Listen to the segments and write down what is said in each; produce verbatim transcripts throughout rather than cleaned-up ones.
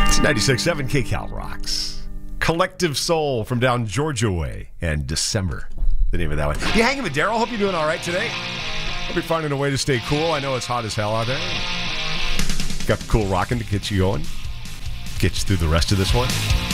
It's ninety-six point seven K-Cal Rocks. Collective Soul from down Georgia way. And December, the name of that one. You hanging with Daryl? Hope you're doing all right today. Hope you're finding a way to stay cool. I know it's hot as hell out there. Got the cool rocking to get you going. Get you through the rest of this one.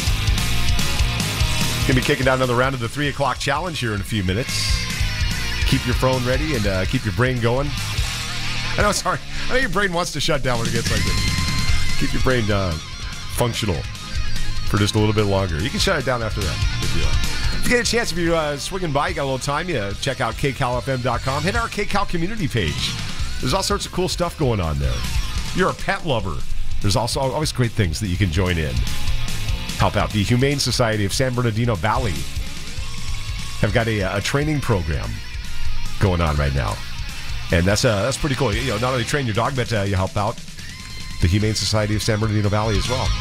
Gonna be kicking down another round of the three o'clock challenge here in a few minutes. Keep your phone ready and uh, keep your brain going. I know it's hard. I know your brain wants to shut down when it gets like this. Keep your brain uh, functional for just a little bit longer. You can shut it down after that if you like. If you get a chance, if you're uh, swinging by, you got a little time, you check out K Cal F M dot com. Hit our K-Cal community page. There's all sorts of cool stuff going on there. If you're a pet lover, there's also always great things that you can join in. Help out. The Humane Society of San Bernardino Valley have got a, a training program going on right now. And that's uh, that's pretty cool. You, you know, not only train your dog, but uh, you help out the Humane Society of San Bernardino Valley as well.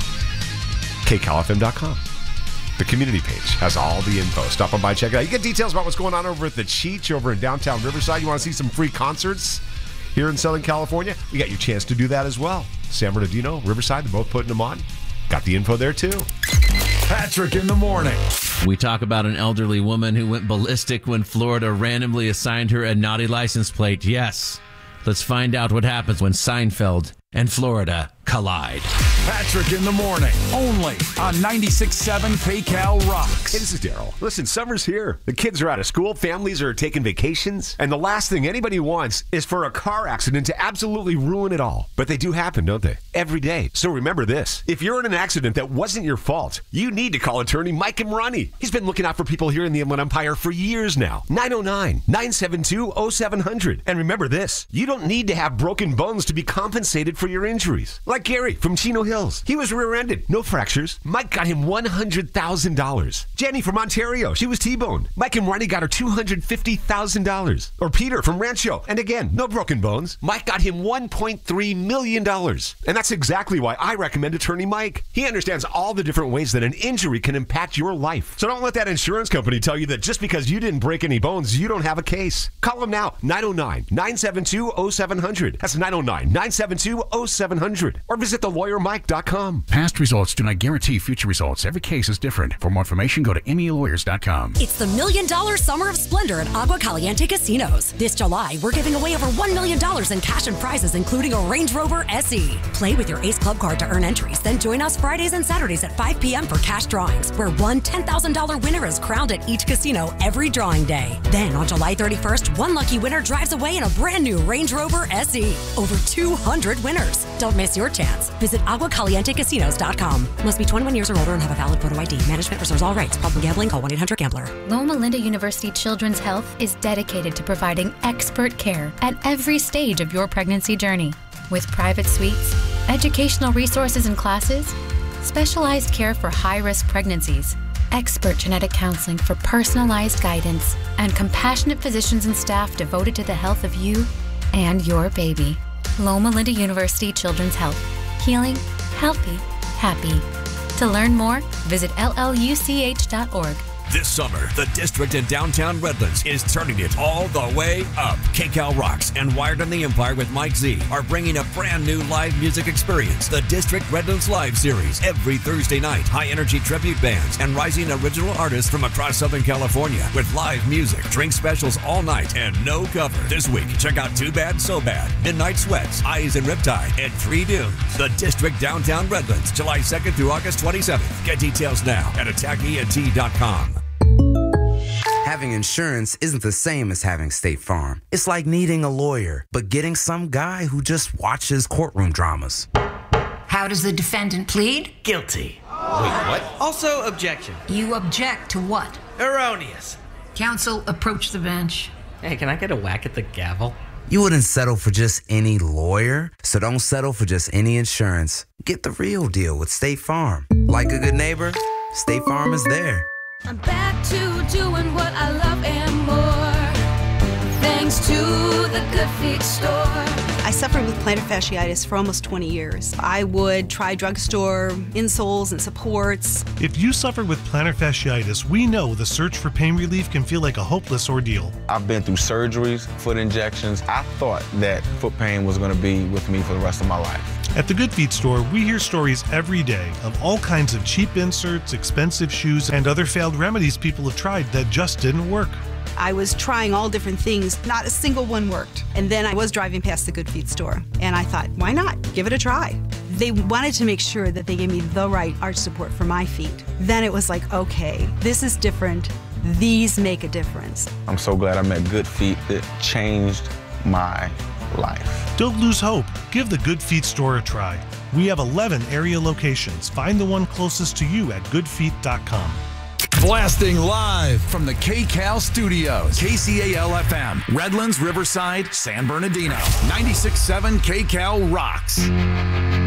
K Cal F M dot com. The community page has all the info. Stop on by, check it out. You get details about what's going on over at the Cheech over in downtown Riverside. You want to see some free concerts here in Southern California? We got your chance to do that as well. San Bernardino, Riverside, they're both putting them on. Got the info there too. Patrick in the morning. We talk about an elderly woman who went ballistic when Florida randomly assigned her a naughty license plate. Yes. Let's find out what happens when Seinfeld and Florida collide. Patrick in the morning, only on ninety-six point seven K-Cal Rocks. Hey, this is Daryl. Listen, summer's here. The kids are out of school, families are taking vacations, and the last thing anybody wants is for a car accident to absolutely ruin it all. But they do happen, don't they? Every day. So remember this. If you're in an accident that wasn't your fault, you need to call attorney Mike Imrani. He's been looking out for people here in the Inland Empire for years now. nine oh nine, nine seven two, oh seven hundred. And remember this. You don't need to have broken bones to be compensated for your injuries. Like Gary from Chino Hills. He was rear-ended. No fractures. Mike got him one hundred thousand dollars. Jenny from Ontario. She was T-boned. Mike and Ronnie got her two hundred fifty thousand dollars. Or Peter from Rancho. And again, no broken bones. Mike got him one point three million dollars. And that's exactly why I recommend Attorney Mike. He understands all the different ways that an injury can impact your life. So don't let that insurance company tell you that just because you didn't break any bones, you don't have a case. Call him now. nine oh nine, nine seven two, oh seven hundred. That's nine oh nine, nine seven two, oh seven hundred. Or visit the lawyer mike dot com. Past results do not guarantee future results. Every case is different. For more information, go to M E lawyers dot com. It's the Million Dollar Summer of Splendor at Agua Caliente Casinos. This July, we're giving away over one million dollars in cash and prizes, including a Range Rover S E. Play with your Ace Club card to earn entries. Then join us Fridays and Saturdays at five p.m. for cash drawings, where one ten thousand dollars winner is crowned at each casino every drawing day. Then on July thirty-first, one lucky winner drives away in a brand new Range Rover S E. Over two hundred winners. Don't miss your chance. Visit agua caliente casinos dot com. Must be twenty-one years or older and have a valid photo I D. Management reserves all rights. Problem gambling? Call one eight hundred gambler. Loma Linda University Children's Health is dedicated to providing expert care at every stage of your pregnancy journey. With private suites, educational resources and classes, specialized care for high-risk pregnancies, expert genetic counseling for personalized guidance, and compassionate physicians and staff devoted to the health of you and your baby. Loma Linda University Children's Health. Healing, healthy, happy. To learn more, visit L L U C H dot org. This summer, the District in downtown Redlands is turning it all the way up. K-Cal Rocks and Wired on the Empire with Mike Z are bringing a brand new live music experience, the District Redlands Live Series, every Thursday night. High-energy tribute bands and rising original artists from across Southern California with live music, drink specials all night, and no cover. This week, check out Too Bad, So Bad, Midnight Sweats, Eyes and Riptide, and Three Dunes. The District downtown Redlands, July second through August twenty-seventh. Get details now at attack E N T dot com. Having insurance isn't the same as having State Farm. It's like needing a lawyer, but getting some guy who just watches courtroom dramas. How does the defendant plead? Guilty. Wait, what? Also, objection. You object to what? Erroneous. Counsel, approach the bench. Hey, can I get a whack at the gavel? You wouldn't settle for just any lawyer, so don't settle for just any insurance. Get the real deal with State Farm. Like a good neighbor, State Farm is there. I'm back to doing what I love and more. Thanks to the Good Feet store. I suffered with plantar fasciitis for almost twenty years. I would try drugstore insoles and supports. If you suffer with plantar fasciitis, we know the search for pain relief can feel like a hopeless ordeal. I've been through surgeries, foot injections. I thought that foot pain was going to be with me for the rest of my life. At the Good Feet store, we hear stories every day of all kinds of cheap inserts, expensive shoes, and other failed remedies people have tried that just didn't work. I was trying all different things. Not a single one worked. And then I was driving past the Good Feet store, and I thought, why not? Give it a try. They wanted to make sure that they gave me the right arch support for my feet. Then it was like, okay, this is different. These make a difference. I'm so glad I met Good Feet. It changed my life. Don't lose hope. Give the Good Feet store a try. We have eleven area locations. Find the one closest to you at good feet dot com. Blasting live from the K C A L studios. K C A L F M, Redlands, Riverside, San Bernardino. ninety-six point seven K C A L rocks.